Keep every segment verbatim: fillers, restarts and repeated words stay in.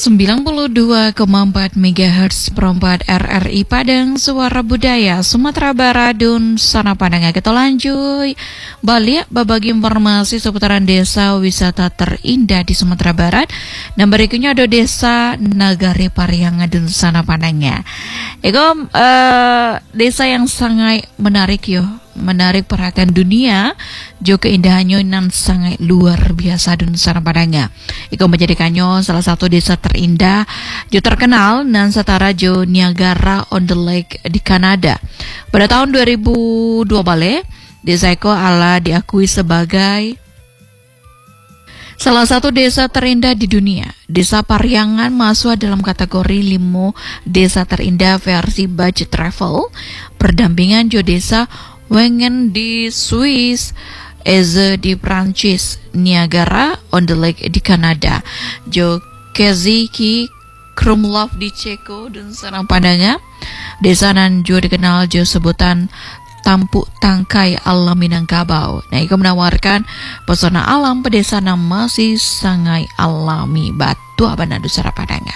sembilan puluh dua koma empat megahertz perempat R R I Padang, Suara Budaya Sumatera Barat, Dun Sana Padang. Kita lanjut balik berbagi informasi seputaran desa wisata terindah di Sumatera Barat. Dan berikutnya ada desa Nagari Pariangan, Dun Sana Padangnya. Ego uh, desa yang sangat menarik yo, menarik perhatian dunia, juga keindahannya nan sangat luar biasa Dun Sana Padangnya. Iko menjadikannya salah satu desa terindah jo terkenal dan setara jo Niagara on the Lake di Kanada. Pada tahun dua ribu dua bale, desa Iko ala diakui sebagai salah satu desa terindah di dunia. Desa Pariangan masuk dalam kategori lima desa terindah versi budget travel, berdampingan jo desa Wengen di Swiss, Eze di Prancis, Niagara on the Lake di Kanada, jo Keziki Krumlov di Ceko dan Sana Padangnya. Desa nan juga dikenal jo sebutan Tampuk Tangkai Alam Minangkabau. Nah, itu menawarkan pesona alam pedesaan yang masih sangat alami batu abana Dusara Padangnya.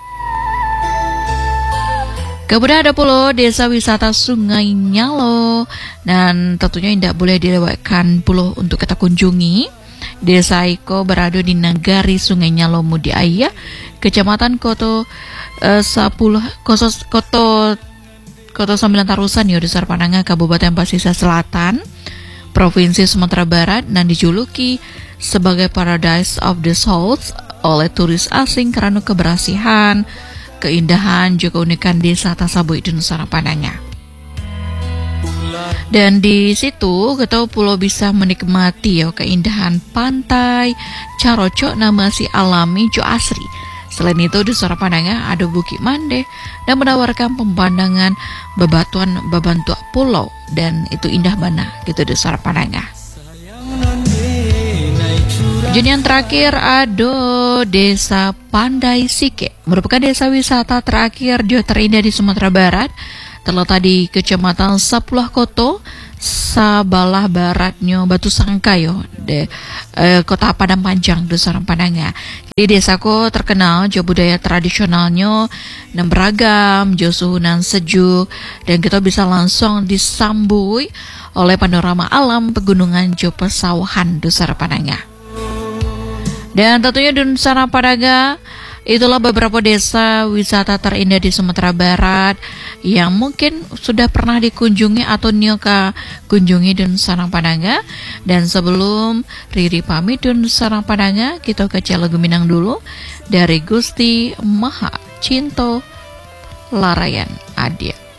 Kemudian ada pula desa wisata Sungai Nyalo, dan tentunya tidak boleh dilewatkan pula untuk kita kunjungi. Desa Iko berada di Nagari Sungai Nyalo Mudiaya, Kecamatan Koto eh, Sapuluh Koto Koto Koto Sembilan Tarusan ya, Dusar Padangnya, Kabupaten Pasisir Selatan, Provinsi Sumatera Barat, dan dijuluki sebagai Paradise of the Souls oleh turis asing karena kebersihan, keindahan, juga keunikan desa Tasabui di Nusantara Padangnya. Dan di situ kita pulau bisa menikmati ya keindahan pantai Carocok na masih alami jo asri. Selain itu di Nusantara Padangnya ada Bukit Mande dan menawarkan pemandangan bebatuan bebantuak pulau, dan itu indah bana gitu di Nusantara Padangnya. Jadi yang terakhir ada desa Pandai Sike, merupakan desa wisata terakhir jo terindah di Sumatera Barat, terletak di Kecamatan Sapuluh Koto, Sabalah Baratnya Batu Sangkayo, de eh, Kota Padang Panjang, Nusantara Padangnya. Di desaku terkenal jo budaya tradisionalnya dan beragam, jo suhunan sejuk, dan kita bisa langsung disambui oleh panorama alam pegunungan jo pesawahan Nusantara Padangnya. Dan tentunya di Nusantara Padangnya, itulah beberapa desa wisata terindah di Sumatera Barat yang mungkin sudah pernah dikunjungi atau nyoka kunjungi di Nusantara Padangnya. Dan sebelum Riri pamit di Nusantara Padangnya, kita ke lagu Minang dulu dari Gusti Maha Cinto Larayan Adia.